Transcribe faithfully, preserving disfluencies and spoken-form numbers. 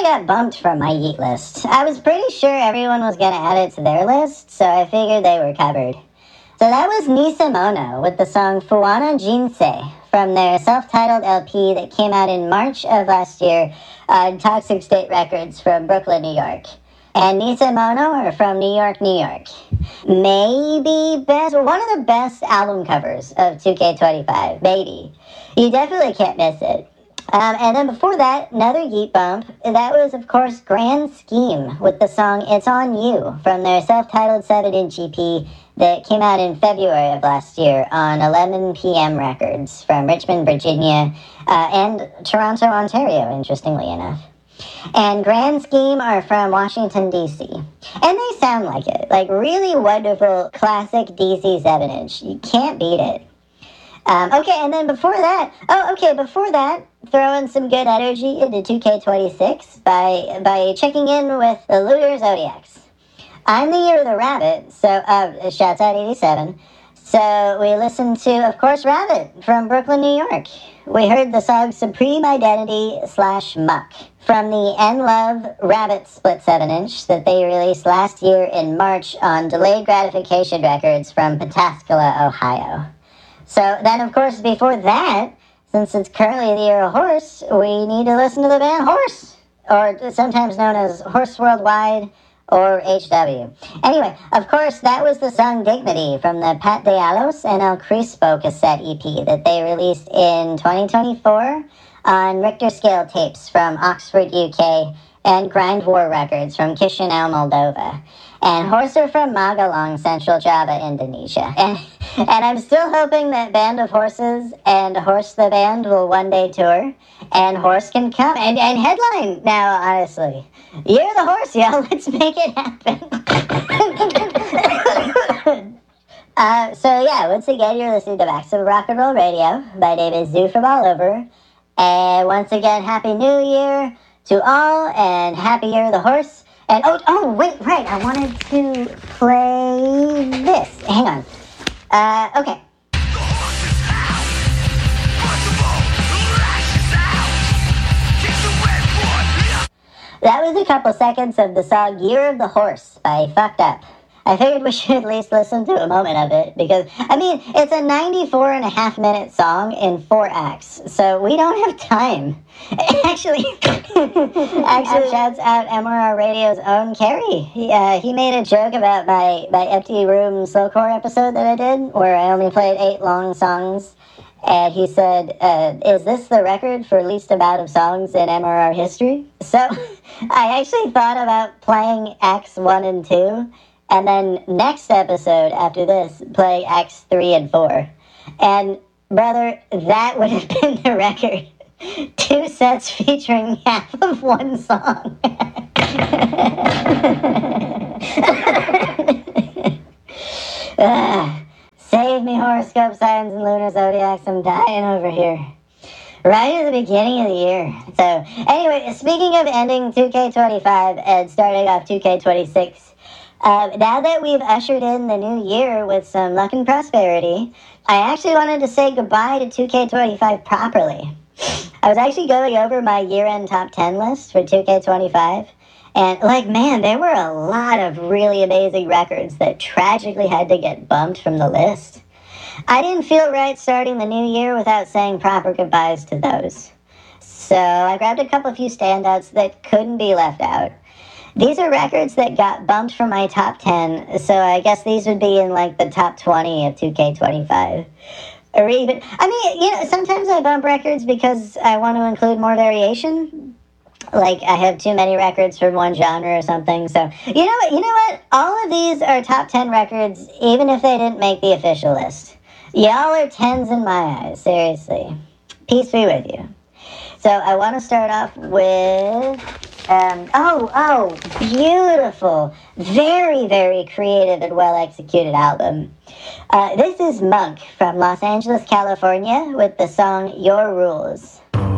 got bumped from my Yeet list. I was pretty sure everyone was going to add it to their list, so I figured they were covered. So that was Nisemono with the song Fuwana Jinsei from their self-titled L P that came out in March of last year on Toxic State Records from Brooklyn, New York. And Nisemono are from New York, New York. Maybe best, one of the best album covers of two K twenty-five, maybe. You definitely can't miss it. Um, and then before that, another Yeet bump. That was, of course, Grand Scheme with the song It's On You from their self-titled seven inch E P that came out in February of last year on eleven p m Records from Richmond, Virginia, uh, and Toronto, Ontario, interestingly enough. And Grand Scheme are from Washington, D C And they sound like it. Like, really wonderful, classic D C seven inch. You can't beat it. Um, okay, and then before that, oh, okay, before that, throwing some good energy into two K twenty-six by by checking in with the Lunar Zodiacs. I'm the Year of the Rabbit, so, uh, shouts out eighty-seven. So we listened to, of course, Rabbit from Brooklyn, New York. We heard the song Supreme Identity slash Muck from the N Love Rabbit split seven inch that they released last year in March on Delayed Gratification Records from Pataskala, Ohio. So then, of course, before that, since it's currently the Year of Horse, we need to listen to the band Horse, or sometimes known as Horse Worldwide, or H W. Anyway, of course, that was the song Dignity from the Pat de Alos and El Crispo cassette E P that they released in twenty twenty-four on Richter Scale tapes from Oxford, U K, and Grind War Records from Chisinau, Moldova. And Horse are from Magelang, Central Java, Indonesia. And and I'm still hoping that Band of Horses and Horse the Band will one day tour, and Horse can come and, and headline now, honestly. You're the Horse, y'all. Let's make it happen. uh, so, yeah, once again, you're listening to Max of Rock and Roll Radio. My name is Zoo from all over. And once again, Happy New Year to all, and Happy Year of the Horse. And, oh, oh, wait, right, I wanted to play this. Hang on. Uh, okay. That was a couple seconds of the song Year of the Horse by Fucked Up. I figured we should at least listen to a moment of it because, I mean, it's a ninety-four and a half minute song in four acts, so we don't have time. Actually, actually, shouts out M R R Radio's own Kerry. He, uh, he made a joke about my, my Empty Room Slowcore episode that I did, where I only played eight long songs. And he said, uh, is this the record for least amount of songs in M R R history? So I actually thought about playing acts one and two, and then next episode after this, play acts three and four. And, brother, that would have been the record. Two sets featuring half of one song. ah, save me, horoscope signs and lunar zodiacs. I'm dying over here. Right at the beginning of the year. So, anyway, speaking of ending two K twenty-five and starting off two K twenty-six, Uh, now that we've ushered in the new year with some luck and prosperity, I actually wanted to say goodbye to two K twenty-five properly. I was actually going over my year-end top ten list for two K twenty-five, and, like, man, there were a lot of really amazing records that tragically had to get bumped from the list. I didn't feel right starting the new year without saying proper goodbyes to those. So I grabbed a couple few standouts that couldn't be left out. These are records that got bumped from my top ten, so I guess these would be in, like, the top twenty of two K twenty-five. Or even, I mean, you know, sometimes I bump records because I want to include more variation. Like, I have too many records from one genre or something, so, you know what, you know what? All of these are top ten records, even if they didn't make the official list. Y'all are tens in my eyes, seriously. Peace be with you. So I want to start off with, um, oh, oh, beautiful, very, very creative and well-executed album. Uh, this is Monk from Los Angeles, California, with the song Your Rules.